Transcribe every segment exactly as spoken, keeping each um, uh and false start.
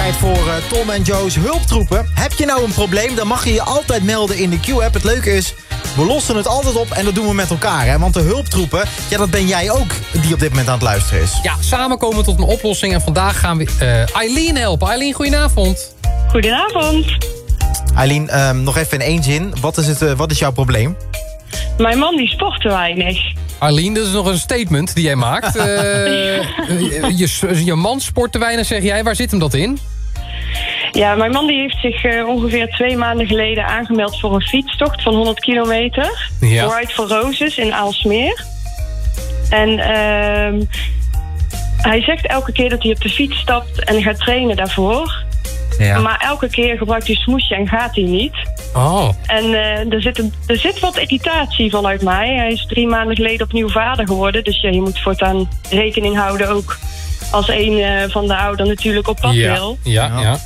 Tijd voor uh, Tom en Joe's hulptroepen. Heb je nou een probleem, dan mag je je altijd melden in de Q-app. Het leuke is, we lossen het altijd op en dat doen we met elkaar. Hè? Want de hulptroepen, ja, dat ben jij ook die op dit moment aan het luisteren is. Ja, samen komen we tot een oplossing. En vandaag gaan we uh, Eileen helpen. Eileen, goedenavond. Goedenavond. Eileen, um, nog even in één zin. Wat is, het, uh, wat is jouw probleem? Mijn man die sport te weinig. Eileen, dat is nog een statement die jij maakt. Uh, je, je man sport te weinig, zeg jij. Waar zit hem dat in? Ja, mijn man die heeft zich uh, ongeveer twee maanden geleden aangemeld voor een fietstocht van honderd kilometer. Ja. Ride for Roses in Aalsmeer. En uh, hij zegt elke keer dat hij op de fiets stapt en gaat trainen daarvoor. Ja. Maar elke keer gebruikt hij smoesje en gaat hij niet. Oh. En uh, er, zit een, er zit wat irritatie vanuit mij. Hij is drie maanden geleden opnieuw vader geworden. Dus ja, je moet voortaan rekening houden ook als een uh, van de ouderen natuurlijk op pad ja. wil. Ja, ja.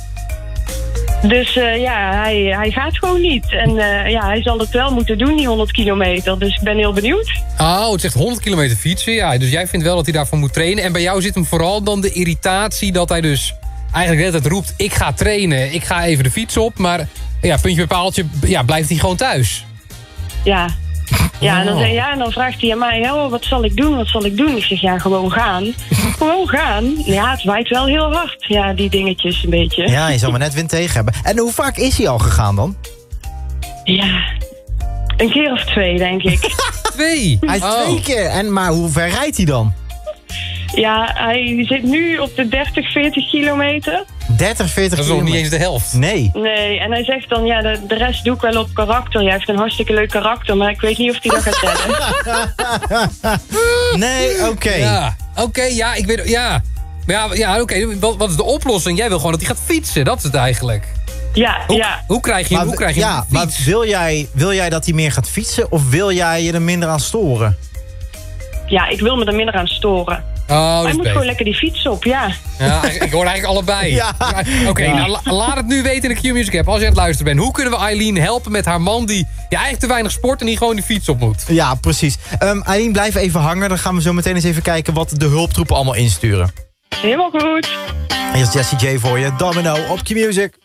Dus uh, ja, hij, hij gaat gewoon niet. En uh, ja, hij zal het wel moeten doen, die honderd kilometer. Dus ik ben heel benieuwd. Oh, het zegt honderd kilometer fietsen. Ja, dus jij vindt wel dat hij daarvoor moet trainen. En bij jou zit hem vooral dan de irritatie dat hij dus eigenlijk net het roept, ik ga trainen, ik ga even de fiets op. Maar ja, puntje bij paaltje, ja, blijft hij gewoon thuis. Ja. Ja, en dan, Oh. ja, en dan vraagt hij aan mij, oh, wat zal ik doen, wat zal ik doen? Ik zeg, ja, gewoon gaan. Gewoon gaan. Ja, het waait wel heel hard. Ja, die dingetjes een beetje. Ja, je zal maar net wind tegen hebben. En hoe vaak is hij al gegaan dan? Ja, een keer of twee, denk ik. Twee? Hij is Oh. twee keer. En, maar hoe ver rijdt hij dan? Ja, hij zit nu op de dertig, veertig kilometer. dertig, veertig Dat is nog kilometer. niet eens de helft. Nee. Nee, en hij zegt dan, ja, de, de rest doe ik wel op karakter. Hij heeft een hartstikke leuk karakter, maar ik weet niet of hij dat gaat redden. Nee, oké. Okay. Ja, oké, okay, ja, ik weet, ja. Maar ja, ja oké, okay. wat, wat is de oplossing? Jij wil gewoon dat hij gaat fietsen, dat is het eigenlijk. Ja, Hoe, ja. hoe krijg je, Maar, hoe krijg je ja, een maar fiets? wil jij, wil jij dat hij meer gaat fietsen of wil jij je er minder aan storen? Ja, ik wil me er minder aan storen. Oh, dat hij is moet beter. gewoon lekker die fiets op, ja. Ja, ik hoor eigenlijk allebei. Ja. Oké, okay, Ja. nou, la, laat het nu weten in de Q-Music app als je aan het luisteren bent. Hoe kunnen we Eileen helpen met haar man die ja, eigenlijk te weinig sport en die gewoon die fiets op moet? Ja, precies. Um, Eileen, blijf even hangen. Dan gaan we zo meteen eens even kijken wat de hulptroepen allemaal insturen. Helemaal goed. Hier is Jessie J voor je. Domino op Q-Music.